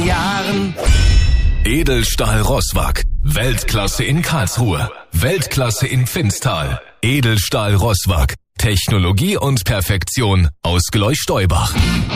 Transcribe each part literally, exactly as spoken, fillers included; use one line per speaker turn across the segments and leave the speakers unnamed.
Jahren.
Edelstahl Rosswag. Weltklasse in Karlsruhe. Weltklasse in Pfinztal. Edelstahl Rosswag. Technologie und Perfektion aus Gleuch-Steubach.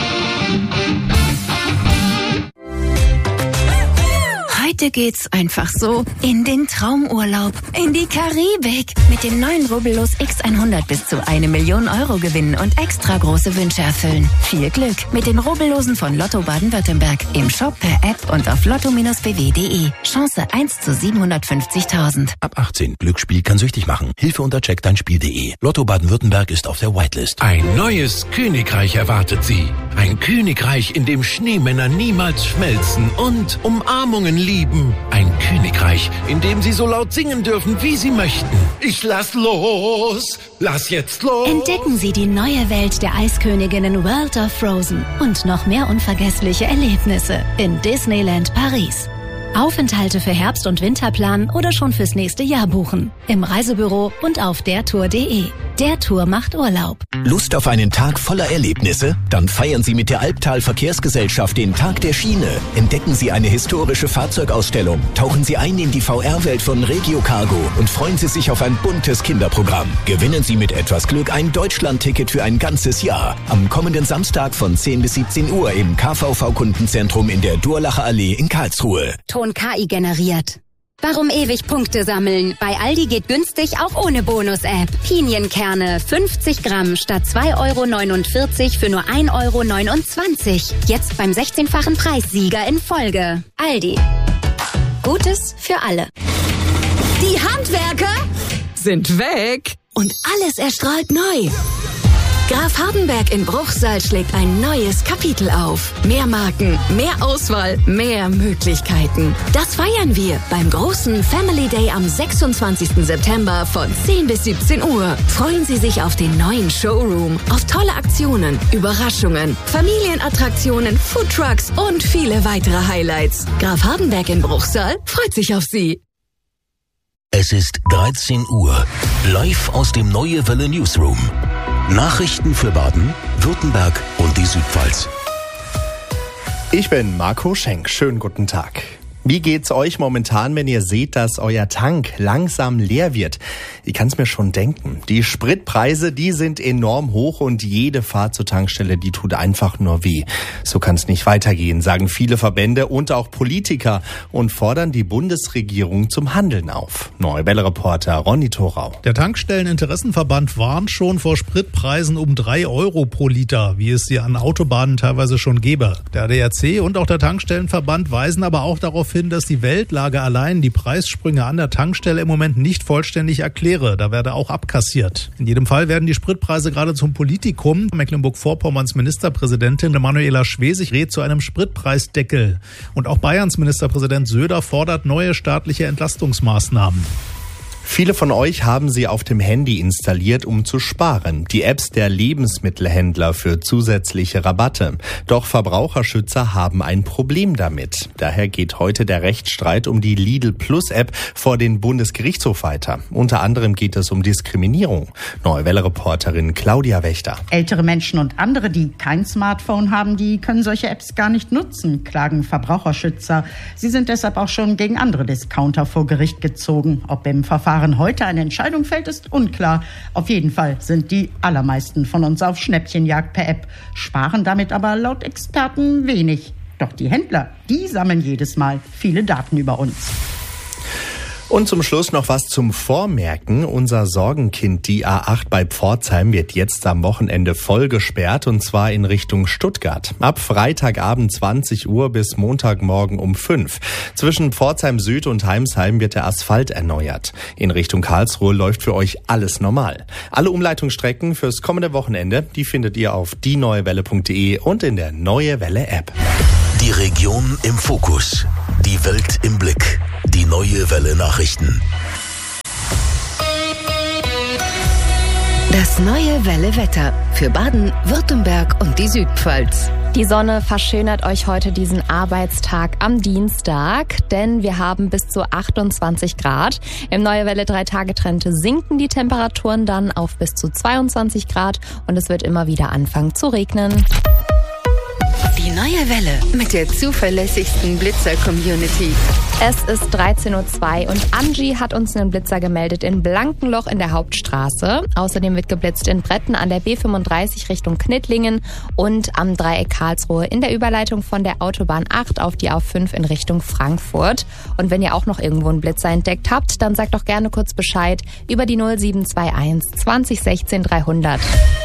Heute geht's einfach so in den Traumurlaub, in die Karibik. Mit den neuen Rubbellos X hundert bis zu eine Million Euro gewinnen und extra große Wünsche erfüllen. Viel Glück mit den Rubbellosen von Lotto Baden-Württemberg. Im Shop, per App und auf lotto Bindestrich b w punkt d e. Chance eins zu siebenhundertfünfzigtausend.
Ab achtzehn. Glücksspiel kann süchtig machen. Hilfe unter check dein Spiel punkt d e. Lotto Baden-Württemberg ist auf der Whitelist.
Ein neues Königreich erwartet Sie. Ein Königreich, in dem Schneemänner niemals schmelzen und Umarmungen lieben. Ein Königreich, in dem Sie so laut singen dürfen, wie Sie möchten. Ich lass los, lass jetzt los.
Entdecken Sie die neue Welt der Eisköniginnen World of Frozen und noch mehr unvergessliche Erlebnisse in Disneyland Paris. Aufenthalte für Herbst- und Winterplan oder schon fürs nächste Jahr buchen. Im Reisebüro und auf dertour punkt d e. Der Tour macht Urlaub.
Lust auf einen Tag voller Erlebnisse? Dann feiern Sie mit der Albtal Verkehrsgesellschaft den Tag der Schiene. Entdecken Sie eine historische Fahrzeugausstellung. Tauchen Sie ein in die V R-Welt von Regio Cargo und freuen Sie sich auf ein buntes Kinderprogramm. Gewinnen Sie mit etwas Glück ein Deutschland-Ticket für ein ganzes Jahr. Am kommenden Samstag von zehn bis siebzehn Uhr im K V V-Kundenzentrum in der Durlacher Allee in Karlsruhe.
Ton K I generiert. Warum ewig Punkte sammeln? Bei Aldi geht günstig auch ohne Bonus-App. Pinienkerne fünfzig Gramm statt zwei Euro neunundvierzig für nur ein Euro neunundzwanzig. Jetzt beim sechzehnfachen Preissieger in Folge. Aldi. Gutes für alle.
Die Handwerker sind weg und alles erstrahlt neu. Graf Hardenberg in Bruchsal schlägt ein neues Kapitel auf. Mehr Marken, mehr Auswahl, mehr Möglichkeiten. Das feiern wir beim großen Family Day am sechsundzwanzigsten September von zehn bis siebzehn Uhr. Freuen Sie sich auf den neuen Showroom, auf tolle Aktionen, Überraschungen, Familienattraktionen, Foodtrucks und viele weitere Highlights. Graf Hardenberg in Bruchsal freut sich auf Sie.
Es ist dreizehn Uhr. Live aus dem Neue Welle Newsroom. Nachrichten für Baden, Württemberg und die Südpfalz.
Ich bin Marco Schenk. Schönen guten Tag. Wie geht's euch momentan, wenn ihr seht, dass euer Tank langsam leer wird? Ich kann's mir schon denken. Die Spritpreise, die sind enorm hoch und jede Fahrt zur Tankstelle, die tut einfach nur weh. So kann's nicht weitergehen, sagen viele Verbände und auch Politiker und fordern die Bundesregierung zum Handeln auf. Neue Welle-Reporter Ronny Thorau.
Der Tankstelleninteressenverband warnt schon vor Spritpreisen um drei Euro pro Liter, wie es sie an Autobahnen teilweise schon gäbe. Der A D A C und auch der Tankstellenverband weisen aber auch darauf hin, dass die Weltlage allein die Preissprünge an der Tankstelle im Moment nicht vollständig erkläre. Da werde auch abkassiert. In jedem Fall werden die Spritpreise gerade zum Politikum. Mecklenburg-Vorpommerns Ministerpräsidentin Manuela Schwesig rät zu einem Spritpreisdeckel. Und auch Bayerns Ministerpräsident Söder fordert neue staatliche Entlastungsmaßnahmen.
Viele von euch haben sie auf dem Handy installiert, um zu sparen. Die Apps der Lebensmittelhändler für zusätzliche Rabatte. Doch Verbraucherschützer haben ein Problem damit. Daher geht heute der Rechtsstreit um die Lidl Plus App vor den Bundesgerichtshof weiter. Unter anderem geht es um Diskriminierung. Neue Welle-Reporterin Claudia Wächter.
Ältere Menschen und andere, die kein Smartphone haben, die können solche Apps gar nicht nutzen, klagen Verbraucherschützer. Sie sind deshalb auch schon gegen andere Discounter vor Gericht gezogen. Ob im Verfahren heute eine Entscheidung fällt, ist unklar. Auf jeden Fall sind die allermeisten von uns auf Schnäppchenjagd per App, sparen damit aber laut Experten wenig. Doch die Händler, die sammeln jedes Mal viele Daten über uns.
Und zum Schluss noch was zum Vormerken. Unser Sorgenkind, die A acht bei Pforzheim, wird jetzt am Wochenende voll gesperrt und zwar in Richtung Stuttgart. Ab Freitagabend zwanzig Uhr bis Montagmorgen um fünf. Zwischen Pforzheim Süd und Heimsheim wird der Asphalt erneuert. In Richtung Karlsruhe läuft für euch alles normal. Alle Umleitungsstrecken fürs kommende Wochenende, die findet ihr auf die neue welle punkt de und in der Neue Welle App.
Die Region im Fokus. Die Welt im Blick. Die Neue Welle Nachrichten.
Das Neue Welle Wetter für Baden, Württemberg und die Südpfalz.
Die Sonne verschönert euch heute diesen Arbeitstag am Dienstag, denn wir haben bis zu achtundzwanzig Grad. Im Neue Welle drei-Tage-Trend sinken die Temperaturen dann auf bis zu zweiundzwanzig Grad und es wird immer wieder anfangen zu regnen.
Die neue Welle mit der zuverlässigsten Blitzer-Community.
Es ist dreizehn Uhr zwei und Angie hat uns einen Blitzer gemeldet in Blankenloch in der Hauptstraße. Außerdem wird geblitzt in Bretten an der B fünfunddreißig Richtung Knittlingen und am Dreieck Karlsruhe in der Überleitung von der Autobahn acht auf die A fünf in Richtung Frankfurt. Und wenn ihr auch noch irgendwo einen Blitzer entdeckt habt, dann sagt doch gerne kurz Bescheid über die null sieben zwei eins zwanzig sechzehn dreihundert.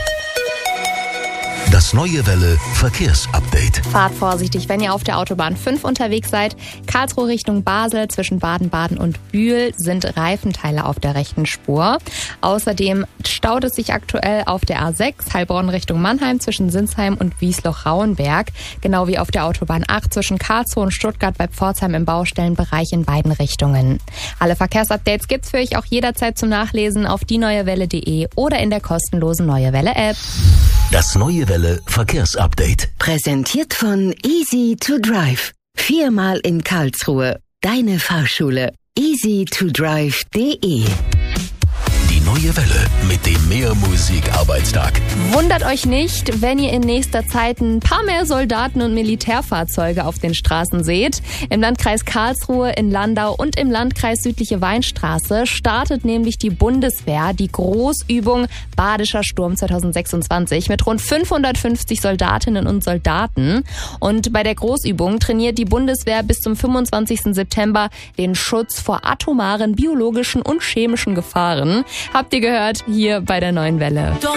Das neue Welle Verkehrsupdate.
Fahrt vorsichtig, wenn ihr auf der Autobahn fünf unterwegs seid. Karlsruhe Richtung Basel zwischen Baden-Baden und Bühl sind Reifenteile auf der rechten Spur. Außerdem staut es sich aktuell auf der A sechs Heilbronn Richtung Mannheim zwischen Sinsheim und Wiesloch-Rauenberg. Genau wie auf der Autobahn acht zwischen Karlsruhe und Stuttgart bei Pforzheim im Baustellenbereich in beiden Richtungen. Alle Verkehrsupdates gibt's für euch auch jederzeit zum Nachlesen auf die neue welle punkt de oder in der kostenlosen Neue Welle App.
Das neue Welle Verkehrsupdate.
Präsentiert von Easy to Drive. Viermal in Karlsruhe. Deine Fahrschule. easy to drive punkt de.
Die neue Welle mit dem Mehr-Musik-Arbeitstag.
Wundert euch nicht, wenn ihr in nächster Zeit ein paar mehr Soldaten und Militärfahrzeuge auf den Straßen seht. Im Landkreis Karlsruhe, in Landau und im Landkreis Südliche Weinstraße startet nämlich die Bundeswehr die Großübung Badischer Sturm zwanzig sechsundzwanzig mit rund fünfhundertfünfzig Soldatinnen und Soldaten. Und bei der Großübung trainiert die Bundeswehr bis zum fünfundzwanzigsten September den Schutz vor atomaren, biologischen und chemischen Gefahren. Habt ihr gehört, hier bei der neuen Welle.